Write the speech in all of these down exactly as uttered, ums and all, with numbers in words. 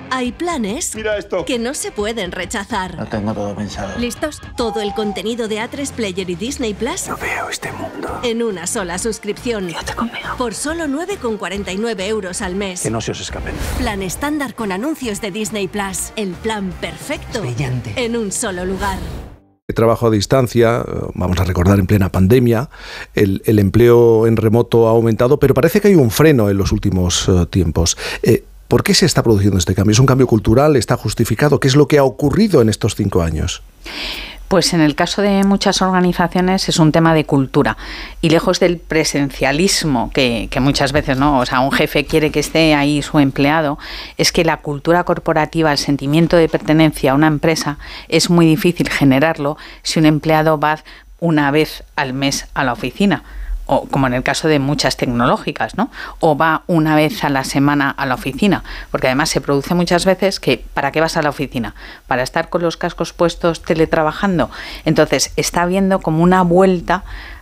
Hay planes Mira esto. que no se pueden rechazar. Lo tengo todo pensado. ¿Listos? Todo el contenido de A tres Player y Disney Plus No veo este mundo. en una sola suscripción. Quédate conmigo. Por solo nueve con cuarenta y nueve euros al mes. Que no se os escapen. Plan estándar con anuncios de Disney Plus. El plan perfecto. Brillante. En un solo lugar. Trabajo a distancia, vamos a recordar en plena pandemia, el, el empleo en remoto ha aumentado, pero parece que hay un freno en los últimos uh, tiempos. Eh, ¿Por qué se está produciendo este cambio? ¿Es un cambio cultural? ¿Está justificado? ¿Qué es lo que ha ocurrido en estos cinco años? Pues en el caso de muchas organizaciones es un tema de cultura y lejos del presencialismo que, que muchas veces, ¿no? O sea, un jefe quiere que esté ahí su empleado, es que la cultura corporativa, el sentimiento de pertenencia a una empresa es muy difícil generarlo si un empleado va una vez al mes a la oficina. O como en el caso de muchas tecnológicas, ¿no? O va una vez a la semana a la oficina, porque además se produce muchas veces que ¿para qué vas a la oficina? ¿Para estar con los cascos puestos teletrabajando? Entonces está habiendo como una vuelta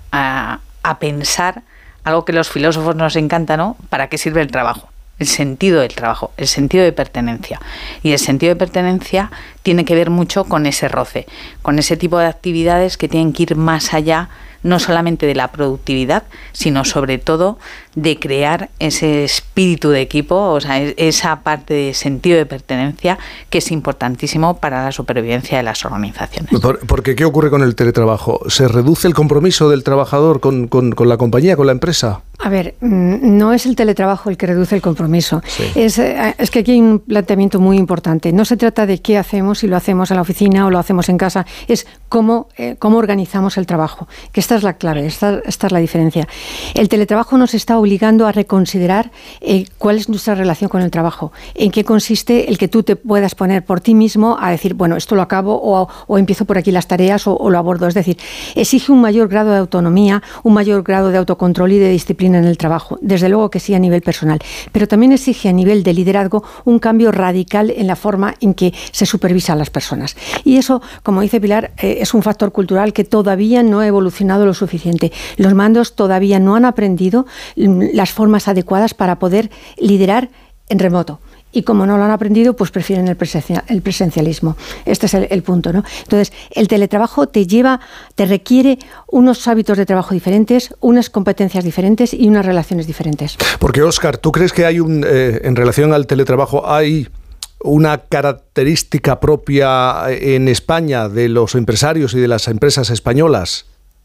a, a pensar algo que los filósofos nos encanta, ¿no? ¿Para qué sirve el trabajo? El sentido del trabajo, el sentido de pertenencia. Y el sentido de pertenencia tiene que ver mucho con ese roce, con ese tipo de actividades que tienen que ir más allá, no solamente de la productividad, sino sobre todo de crear ese espíritu de equipo, o sea, esa parte de sentido de pertenencia que es importantísimo para la supervivencia de las organizaciones. Por, porque, ¿qué ocurre con el teletrabajo? ¿Se reduce el compromiso del trabajador con, con, con la compañía, con la empresa? A ver, no es el teletrabajo el que reduce el compromiso. Sí. Es, es que aquí hay un planteamiento muy importante. No se trata de qué hacemos, si lo hacemos en la oficina o lo hacemos en casa, es cómo, eh, cómo organizamos el trabajo, que esta es la clave, esta, esta es la diferencia. El teletrabajo nos está obligando a reconsiderar eh, cuál es nuestra relación con el trabajo, en qué consiste el que tú te puedas poner por ti mismo a decir, bueno, esto lo acabo o, o empiezo por aquí las tareas o, o lo abordo. Es decir, exige un mayor grado de autonomía, un mayor grado de autocontrol y de disciplina en el trabajo, desde luego que sí a nivel personal, pero también exige a nivel de liderazgo un cambio radical en la forma en que se supervisa a las personas. Y eso, como dice Pilar, eh, es un factor cultural que todavía no ha evolucionado lo suficiente. Los mandos todavía no han aprendido las formas adecuadas para poder liderar en remoto. Y como no lo han aprendido, pues prefieren el, presencia, el presencialismo. Este es el, el punto, ¿no? Entonces, el teletrabajo te lleva, te requiere unos hábitos de trabajo diferentes, unas competencias diferentes y unas relaciones diferentes. Porque, Óscar, ¿tú crees que hay un, eh, en relación al teletrabajo, hay una característica propia en España de los empresarios y de las empresas españolas?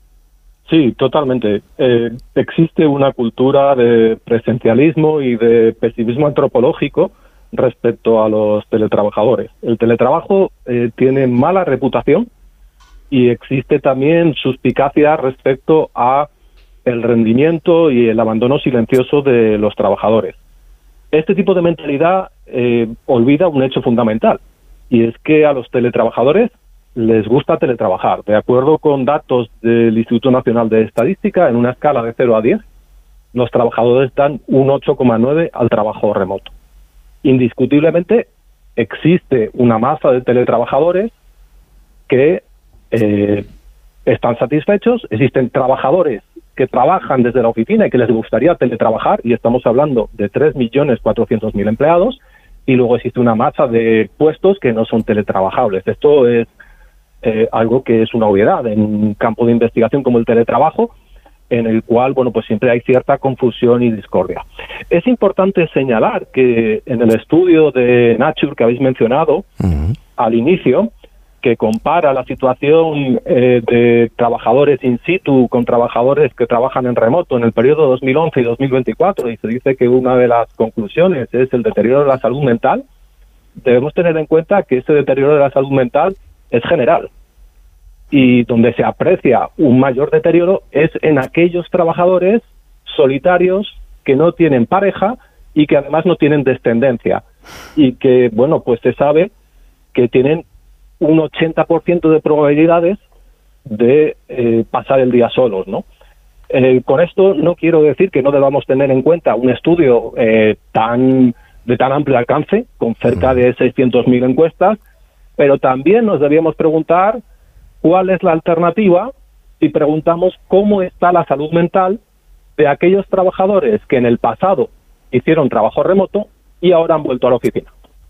Sí, totalmente. Eh, existe una cultura de presencialismo y de pesimismo antropológico respecto a los teletrabajadores. El teletrabajo eh, tiene mala reputación y existe también suspicacia respecto a el rendimiento y el abandono silencioso de los trabajadores. Este tipo de mentalidad eh, olvida un hecho fundamental, y es que a los teletrabajadores les gusta teletrabajar. De acuerdo con datos del Instituto Nacional de Estadística, en una escala de cero a diez, los trabajadores dan un ocho coma nueve al trabajo remoto. Indiscutiblemente existe una masa de teletrabajadores que eh, están satisfechos. Existen trabajadores que trabajan desde la oficina y que les gustaría teletrabajar, y estamos hablando de tres millones cuatrocientos mil empleados, y luego existe una masa de puestos que no son teletrabajables. Esto es eh, algo que es una obviedad en un campo de investigación como el teletrabajo, en el cual, bueno, pues siempre hay cierta confusión y discordia. Es importante señalar que en el estudio de Nature que habéis mencionado uh-huh. al inicio, que compara la situación eh, de trabajadores in situ con trabajadores que trabajan en remoto en el periodo dos mil once y dos mil veinticuatro, y se dice que una de las conclusiones es el deterioro de la salud mental, debemos tener en cuenta que ese deterioro de la salud mental es general. Y donde se aprecia un mayor deterioro es en aquellos trabajadores solitarios que no tienen pareja y que además no tienen descendencia. Y que, bueno, pues se sabe que tienen un ochenta por ciento de probabilidades de eh, pasar el día solos, ¿no? Eh, con esto no quiero decir que no debamos tener en cuenta un estudio eh, tan de tan amplio alcance, con cerca de seiscientas mil encuestas, pero también nos debíamos preguntar cuál es la alternativa si preguntamos cómo está la salud mental de aquellos trabajadores que en el pasado hicieron trabajo remoto y ahora han vuelto a la oficina.